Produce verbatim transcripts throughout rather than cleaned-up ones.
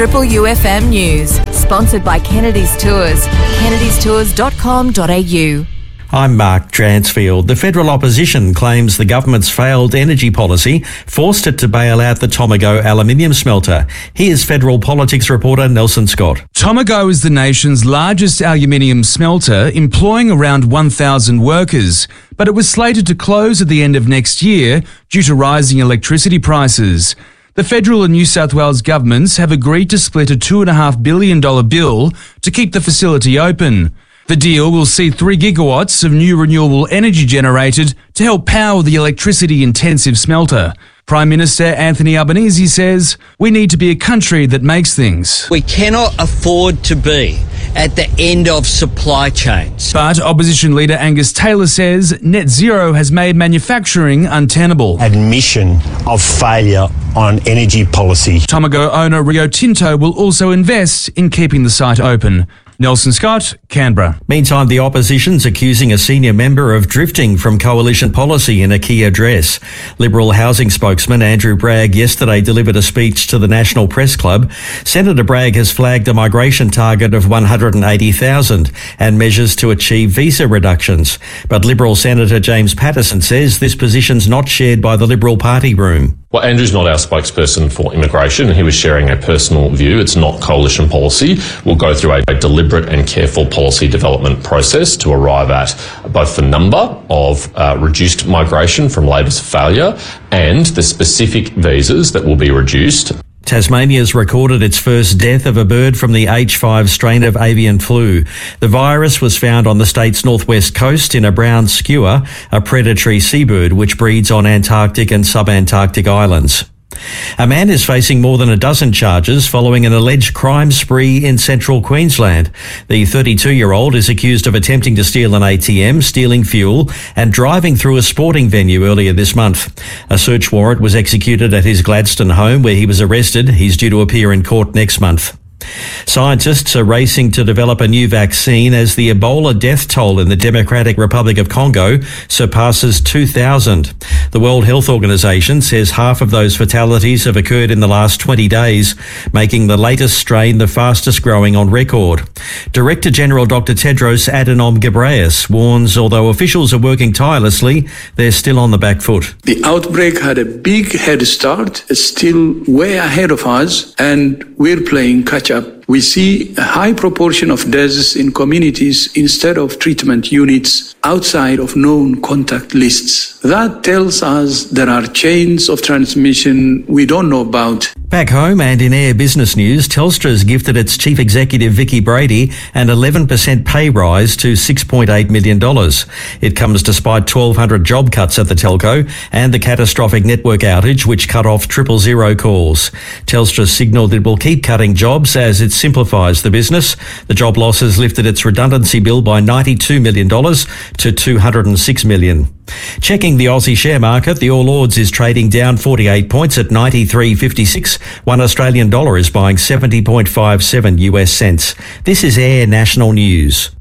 Triple U F M News, sponsored by Kennedy's Tours, kennedys tours dot com dot a u. I'm Mark Dransfield. The federal opposition claims the government's failed energy policy forced it to bail out the Tomago aluminium smelter. Here's federal politics reporter Nelson Scott. Tomago is the nation's largest aluminium smelter, employing around one thousand workers, but it was slated to close at the end of next year due to rising electricity prices. The federal and New South Wales governments have agreed to split a two point five billion dollars bill to keep the facility open. The deal will see three gigawatts of new renewable energy generated to help power the electricity-intensive smelter. Prime Minister Anthony Albanese says, "We need to be a country that makes things." We cannot afford to be at the end of supply chains. But opposition leader Angus Taylor says net zero has made manufacturing untenable. Admission of failure on energy policy. Tomago owner Rio Tinto will also invest in keeping the site open. Nelson Scott, Canberra. Meantime, the opposition's accusing a senior member of drifting from coalition policy in a key address. Liberal housing spokesman Andrew Bragg yesterday delivered a speech to the National Press Club. Senator Bragg has flagged a migration target of one hundred eighty thousand and measures to achieve visa reductions. But Liberal Senator James Paterson says this position's not shared by the Liberal Party room. Well, Andrew's not our spokesperson for immigration. He was sharing a personal view. It's not coalition policy. We'll go through a, a deliberate and careful policy development process to arrive at both the number of uh, reduced migration from Labor's failure and the specific visas that will be reduced. Tasmania's recorded its first death of a bird from the H five strain of avian flu. The virus was found on the state's northwest coast in a brown skua, a predatory seabird which breeds on Antarctic and subantarctic islands. A man is facing more than a dozen charges following an alleged crime spree in central Queensland. The thirty-two-year-old is accused of attempting to steal an A T M, stealing fuel and driving through a sporting venue earlier this month. A search warrant was executed at his Gladstone home where he was arrested. He's due to appear in court next month. Scientists are racing to develop a new vaccine as the Ebola death toll in the Democratic Republic of Congo surpasses two thousand. The World Health Organization says half of those fatalities have occurred in the last twenty days, making the latest strain the fastest growing on record. Director General Doctor Tedros Adhanom Ghebreyesus warns although officials are working tirelessly, they're still on the back foot. The outbreak had a big head start, it's still way ahead of us, and we're playing catch up. We see a high proportion of deaths in communities instead of treatment units outside of known contact lists. That tells us there are chains of transmission we don't know about. Back home and in Air Business News, Telstra's gifted its chief executive Vicky Brady an eleven percent pay rise to six point eight million dollars. It comes despite twelve hundred job cuts at the telco and the catastrophic network outage which cut off triple zero calls. Telstra signalled it will keep cutting jobs as it simplifies the business. The job losses lifted its redundancy bill by ninety-two million dollars to two hundred six million dollars. Checking the Aussie share market, the All Ords is trading down forty-eight points at ninety-three fifty-six. One Australian dollar is buying seventy point five seven U S cents. This is Air National News.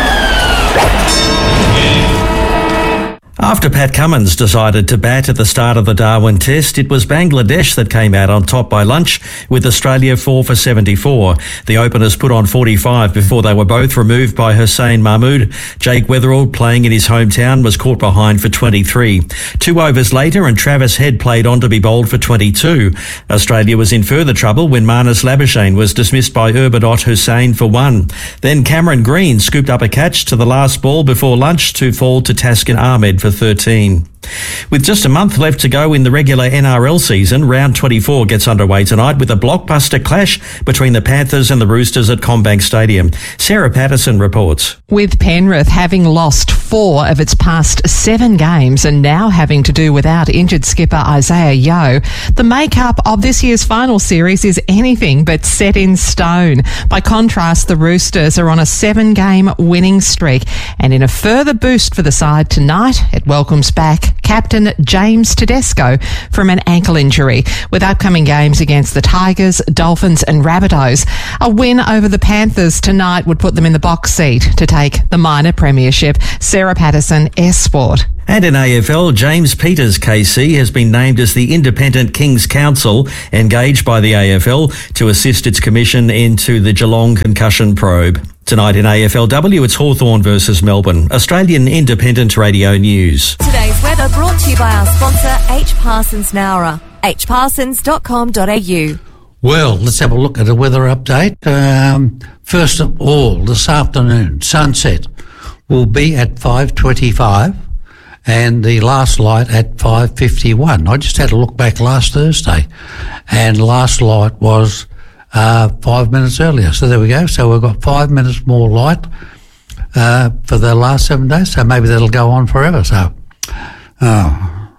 After Pat Cummins decided to bat at the start of the Darwin Test, it was Bangladesh that came out on top by lunch with Australia four for seventy-four. The openers put on forty-five before they were both removed by Hussain Mahmood. Jake Weatherall, playing in his hometown, was caught behind for twenty-three. Two overs later and Travis Head played on to be bowled for twenty-two. Australia was in further trouble when Marnus Labuschagne was dismissed by Urbadot Hussain for one. Then Cameron Green scooped up a catch to the last ball before lunch to fall to Taskin Ahmed for thirteen. With just a month left to go in the regular N R L season, round twenty-four gets underway tonight with a blockbuster clash between the Panthers and the Roosters at CommBank Stadium. Sarah Patterson reports. With Penrith having lost four of its past seven games and now having to do without injured skipper Isaiah Yeo, the makeup of this year's final series is anything but set in stone. By contrast, the Roosters are on a seven-game winning streak, and in a further boost for the side tonight, it welcomes back back captain James Tedesco from an ankle injury. With upcoming games against the Tigers, Dolphins and Rabbitohs, a win over the Panthers tonight would put them in the box seat to take the minor premiership. Sarah Patterson, S Sport. And in A F L, James Peters K C has been named as the independent King's Counsel engaged by the A F L to assist its commission into the Geelong concussion probe. Tonight in A F L W, it's Hawthorn versus Melbourne. Australian Independent Radio News. Today's weather brought to you by our sponsor, H. Parsons Nowra. h parsons dot com dot a u. Well, let's have a look at a weather update. Um, first of all, this afternoon, sunset will be at five twenty-five. And the last light at five fifty-one. I just had a look back last Thursday, and last light was uh, five minutes earlier. So there we go. So we've got five minutes more light uh, for the last seven days. So maybe that'll go on forever. So oh,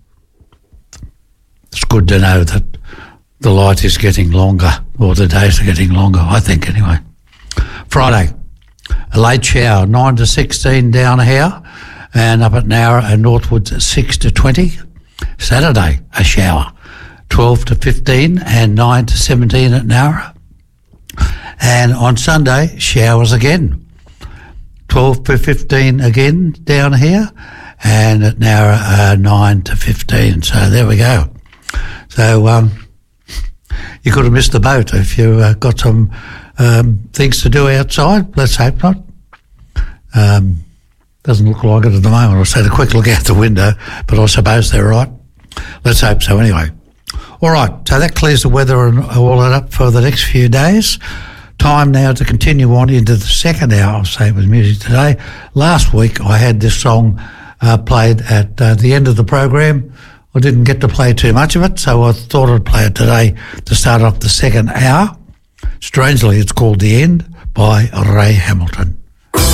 it's good to know that the light is getting longer, or the days are getting longer, I think anyway. Friday, a late shower, nine to sixteen down here. And up at Nowra and Northwoods, six to twenty. Saturday, a shower, twelve to fifteen and nine to seventeen at Nowra. And on Sunday, showers again, twelve to fifteen again down here, and at Nowra, uh, nine to fifteen. So there we go. So um, you could have missed the boat if you uh, got some um, things to do outside. Let's hope not. Um, Doesn't look like it at the moment. I was had a quick look out the window, but I suppose they're right. Let's hope so anyway. All right, so that clears the weather and all that up for the next few days. Time now to continue on into the second hour of Save With Music today. Last week I had this song uh, played at uh, the end of the program. I didn't get to play too much of it, so I thought I'd play it today to start off the second hour. Strangely, it's called The End by Ray Hamilton.